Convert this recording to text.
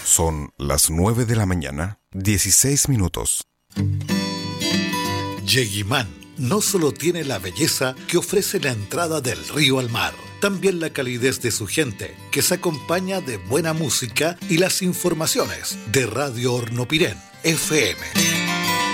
Son las 9 de la mañana, 16 minutos. Yeguimán no solo tiene la belleza que ofrece la entrada del río al mar, también la calidez de su gente, que se acompaña de buena música y las informaciones de Radio Hornopirén, FM.